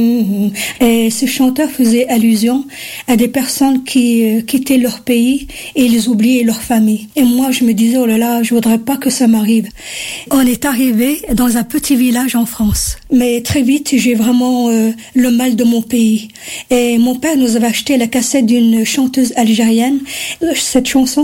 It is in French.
Et ce chanteur faisait allusion à des personnes qui quittaient leur pays et ils oubliaient leur famille. Et moi, je me disais, oh là là, je voudrais pas que ça m'arrive. On est arrivé dans un petit village en France. Mais très vite, j'ai vraiment le mal de mon pays. Et mon père nous avait acheté la cassette d'une chanteuse algérienne. Cette chanson